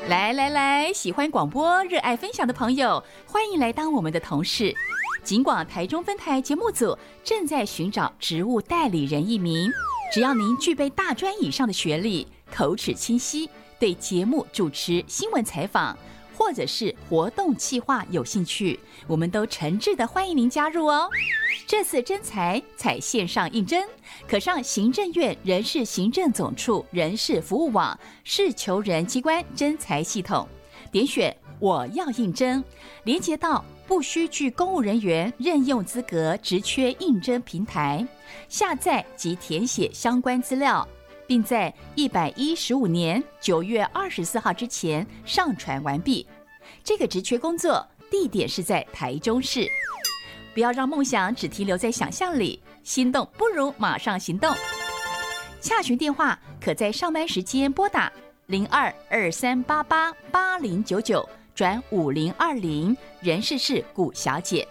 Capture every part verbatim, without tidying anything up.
来来来，喜欢广播、热爱分享的朋友，欢迎来当我们的同事。警广台中分台节目组正在寻找职务代理人一名，只要您具备大专以上的学历，口齿清晰，对节目主持、新闻采访或者是活动企划有兴趣，我们都诚挚的欢迎您加入哦。这次征才采线上应征，可上行政院人事行政总处人事服务网事求人机关征才系统，点选我要应征，连接到不需具公务人员任用资格职缺应征平台，下载及填写相关资料，并在一百一十五年九月二十四号之前上传完毕。这个职缺工作地点是在台中市。不要让梦想只停留在想象里，心动不如马上行动。洽询电话可在上班时间拨打零二二三八八八零九九转五零二零，人事是古小姐。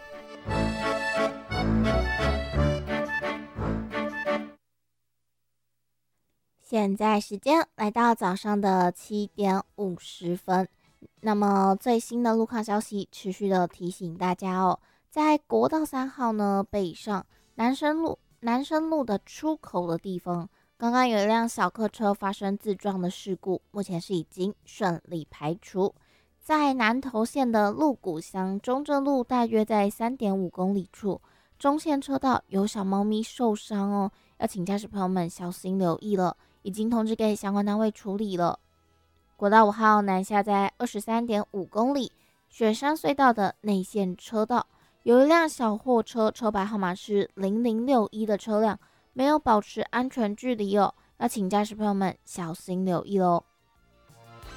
现在时间来到早上的七点五十分。那么最新的路况消息，持续的提醒大家哦。在国道三号呢北上南深路南深路的出口的地方，刚刚有一辆小客车发生自撞的事故，目前是已经顺利排除。在南投县的鹿谷乡中正路，大约在 三点五公里处，中线车道有小猫咪受伤哦，要请驾驶朋友们小心留意了，已经通知给相关单位处理了。国道五号南下在 二十三点五公里，雪山隧道的内线车道，有一辆小货车，车牌号码是零零六一的车辆没有保持安全距离哦，要请驾驶朋友们小心留意喽。